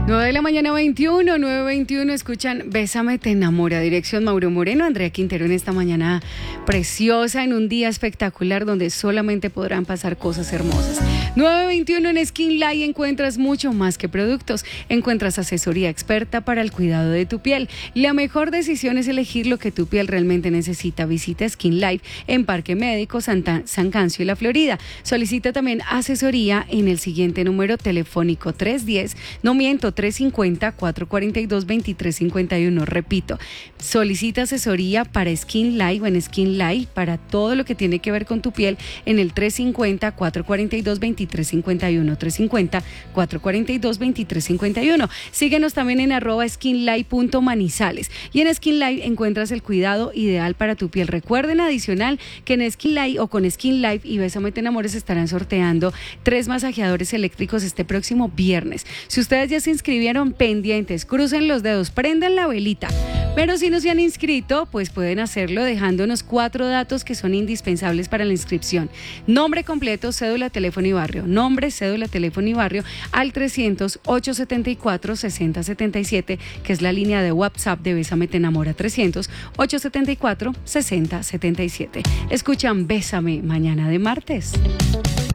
9 de la mañana 21, 9:21, escuchan Bésame te enamora, dirección Mauro Moreno, Andrea Quintero en esta mañana preciosa, en un día espectacular donde solamente podrán pasar cosas hermosas. 9:21 en Skin Life encuentras mucho más que productos, encuentras asesoría experta para el cuidado de tu piel. La mejor decisión es elegir lo que tu piel realmente necesita. Visita Skin Life en Parque Médico San Cancio y La Florida. Solicita también asesoría en el siguiente número telefónico 310-442-2351. Repito, solicita asesoría para Skin Life o en Skin Life para todo lo que tiene que ver con tu piel en el 350-442-2351. 350-442-2351. Síguenos también en @skinlife.manizales. Y en Skin Life encuentras el cuidado ideal para tu piel. Recuerden adicional que en Skin Life o con Skin Life y Bésame te enamores estarán sorteando 3 masajeadores eléctricos este próximo viernes. Si ustedes ya se inscribieron, pendientes, crucen los dedos, prendan la velita. Pero si no se han inscrito, pues pueden hacerlo dejándonos 4 datos que son indispensables para la inscripción. Nombre completo, cédula, teléfono y barrio. Nombre, cédula, teléfono y barrio al 300-874-6077, que es la línea de WhatsApp de Bésame te enamora, 300-874-6077. Escuchan Bésame mañana de martes.